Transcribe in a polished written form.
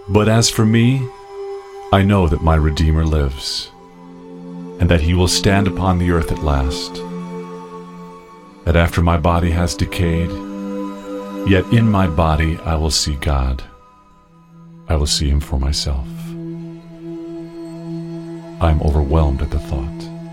But as for me, I know that my Redeemer lives, and that he will stand upon the earth at last. That after my body has decayed, yet in my body I will see God. I will see him for myself. I am overwhelmed at the thought.